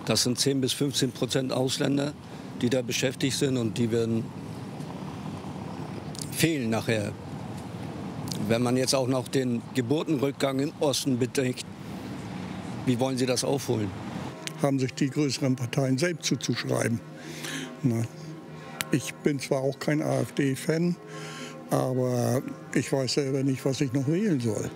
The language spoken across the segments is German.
Das sind 10 bis 15% Ausländer, die da beschäftigt sind und die werden fehlen nachher. Wenn man jetzt auch noch den Geburtenrückgang im Osten bedenkt, wie wollen Sie das aufholen? Haben sich die größeren Parteien selbst zuzuschreiben. Ich bin zwar auch kein AfD-Fan, aber ich weiß selber nicht, was ich noch wählen soll.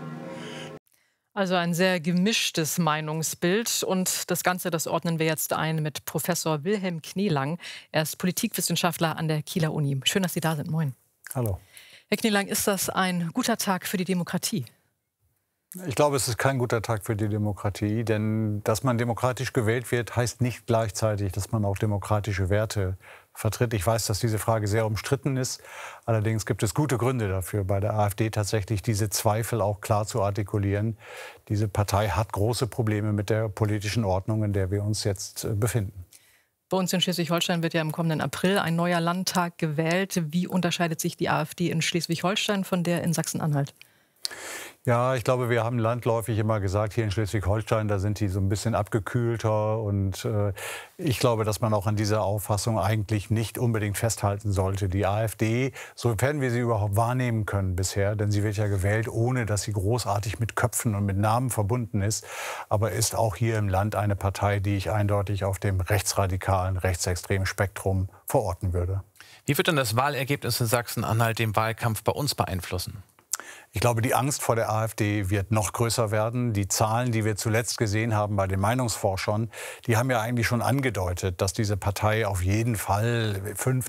Also ein sehr gemischtes Meinungsbild. Und das Ganze, das ordnen wir jetzt ein mit Professor Wilhelm Kneelang. Er ist Politikwissenschaftler an der Kieler Uni. Schön, dass Sie da sind. Moin. Hallo. Herr Kneelang, ist das ein guter Tag für die Demokratie? Ich glaube, es ist kein guter Tag für die Demokratie, denn dass man demokratisch gewählt wird, heißt nicht gleichzeitig, dass man auch demokratische Werte vertritt. Ich weiß, dass diese Frage sehr umstritten ist. Allerdings gibt es gute Gründe dafür, bei der AfD tatsächlich diese Zweifel auch klar zu artikulieren. Diese Partei hat große Probleme mit der politischen Ordnung, in der wir uns jetzt befinden. Bei uns in Schleswig-Holstein wird ja im kommenden April ein neuer Landtag gewählt. Wie unterscheidet sich die AfD in Schleswig-Holstein von der in Sachsen-Anhalt? Ja, ich glaube, wir haben landläufig immer gesagt, hier in Schleswig-Holstein, da sind die so ein bisschen abgekühlter. Und ich glaube, dass man auch an dieser Auffassung eigentlich nicht unbedingt festhalten sollte. Die AfD, sofern wir sie überhaupt wahrnehmen können bisher, denn sie wird ja gewählt, ohne dass sie großartig mit Köpfen und mit Namen verbunden ist, aber ist auch hier im Land eine Partei, die ich eindeutig auf dem rechtsradikalen, rechtsextremen Spektrum verorten würde. Wie wird denn das Wahlergebnis in Sachsen-Anhalt den Wahlkampf bei uns beeinflussen? Ich glaube, die Angst vor der AfD wird noch größer werden. Die Zahlen, die wir zuletzt gesehen haben bei den Meinungsforschern, die haben ja eigentlich schon angedeutet, dass diese Partei auf jeden Fall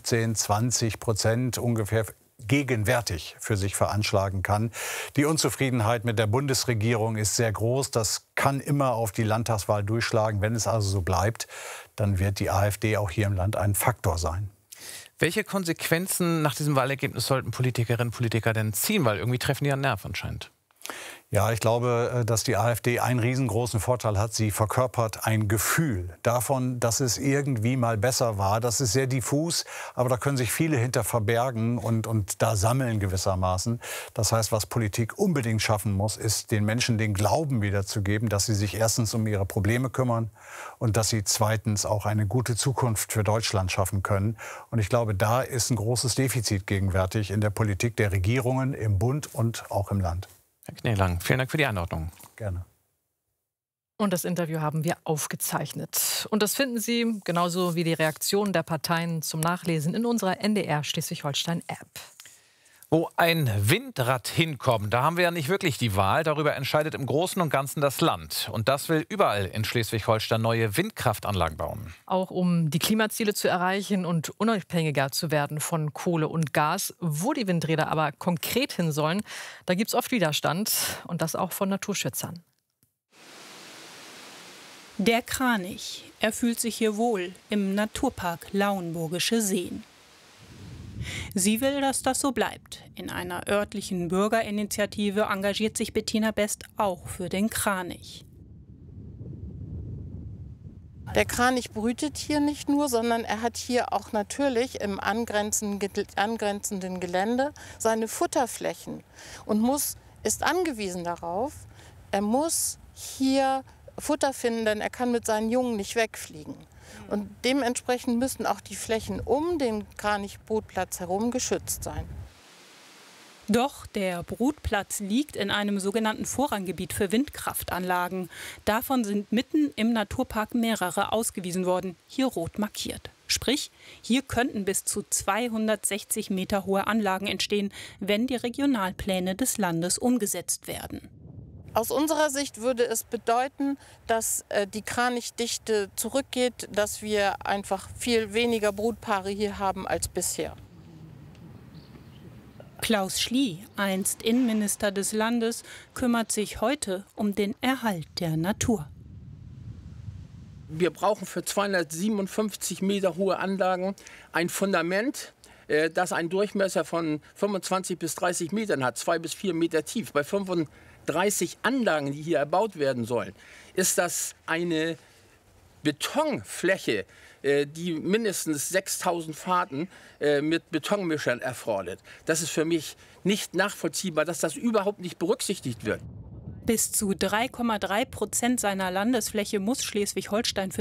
15-20% ungefähr gegenwärtig für sich veranschlagen kann. Die Unzufriedenheit mit der Bundesregierung ist sehr groß. Das kann immer auf die Landtagswahl durchschlagen. Wenn es also so bleibt, dann wird die AfD auch hier im Land ein Faktor sein. Welche Konsequenzen nach diesem Wahlergebnis sollten Politikerinnen und Politiker denn ziehen? Weil irgendwie treffen die einen Nerv anscheinend. Ja, ich glaube, dass die AfD einen riesengroßen Vorteil hat. Sie verkörpert ein Gefühl davon, dass es irgendwie mal besser war. Das ist sehr diffus, aber da können sich viele hinter verbergen und da sammeln gewissermaßen. Das heißt, was Politik unbedingt schaffen muss, ist den Menschen den Glauben wiederzugeben, dass sie sich erstens um ihre Probleme kümmern und dass sie zweitens auch eine gute Zukunft für Deutschland schaffen können. Und ich glaube, da ist ein großes Defizit gegenwärtig in der Politik der Regierungen, im Bund und auch im Land. Herr Kneelang, vielen Dank für die Einordnung. Gerne. Und das Interview haben wir aufgezeichnet. Und das finden Sie, genauso wie die Reaktionen der Parteien, zum Nachlesen in unserer NDR Schleswig-Holstein-App. Wo ein Windrad hinkommt, da haben wir ja nicht wirklich die Wahl. Darüber entscheidet im Großen und Ganzen das Land. Und das will überall in Schleswig-Holstein neue Windkraftanlagen bauen. Auch um die Klimaziele zu erreichen und unabhängiger zu werden von Kohle und Gas. Wo die Windräder aber konkret hin sollen, da gibt es oft Widerstand. Und das auch von Naturschützern. Der Kranich. Er fühlt sich hier wohl im Naturpark Lauenburgische Seen. Sie will, dass das so bleibt. In einer örtlichen Bürgerinitiative engagiert sich Bettina Best auch für den Kranich. Der Kranich brütet hier nicht nur, sondern er hat hier auch natürlich im angrenzenden Gelände seine Futterflächen und ist angewiesen darauf, er muss hier Futter finden, denn er kann mit seinen Jungen nicht wegfliegen. Und dementsprechend müssen auch die Flächen um den Kranichbrutplatz herum geschützt sein. Doch der Brutplatz liegt in einem sogenannten Vorranggebiet für Windkraftanlagen. Davon sind mitten im Naturpark mehrere ausgewiesen worden, hier rot markiert. Sprich, hier könnten bis zu 260 Meter hohe Anlagen entstehen, wenn die Regionalpläne des Landes umgesetzt werden. Aus unserer Sicht würde es bedeuten, dass die Kranichdichte zurückgeht, dass wir einfach viel weniger Brutpaare hier haben als bisher. Klaus Schlie, einst Innenminister des Landes, kümmert sich heute um den Erhalt der Natur. Wir brauchen für 257 Meter hohe Anlagen ein Fundament, das einen Durchmesser von 25 bis 30 Metern hat, 2 bis 4 Meter tief. Bei 35 Anlagen, die hier erbaut werden sollen, ist das eine Betonfläche, die mindestens 6000 Fahrten mit Betonmischern erfordert. Das ist für mich nicht nachvollziehbar, dass das überhaupt nicht berücksichtigt wird. Bis zu 3,3% seiner Landesfläche muss Schleswig-Holstein für